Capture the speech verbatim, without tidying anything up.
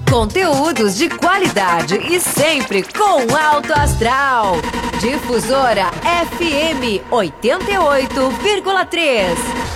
Conteúdos de qualidade e sempre com alto astral. Difusora F M oitenta e oito vírgula três.